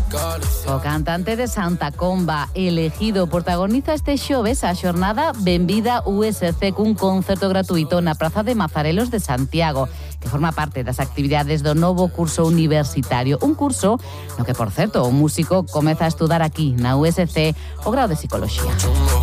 O cantante de Santa Comba, elegido, protagoniza este xoves a xornada Benvida USC cun concerto gratuito na Praza de Mazarelos de Santiago, que forma parte das actividades do novo curso universitario. Un curso no que, por certo, o músico comeza a estudar aquí, na USC, o grao de Psicoloxía.